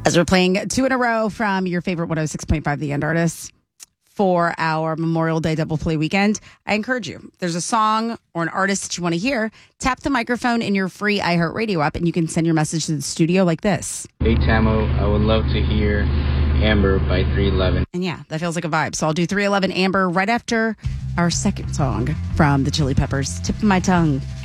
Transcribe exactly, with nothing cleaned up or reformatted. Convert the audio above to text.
As we're playing two in a row from your favorite one oh six point five The End artists for our Memorial Day double play weekend, I encourage you. If there's a song or an artist that you want to hear, tap the microphone in your free iHeartRadio app and you can send your message to the studio like this. Hey, Tamo, I would love to hear Amber by three eleven. And yeah, that feels like a vibe. So I'll do three eleven Amber right after our second song from the Chili Peppers, Tip of My Tongue.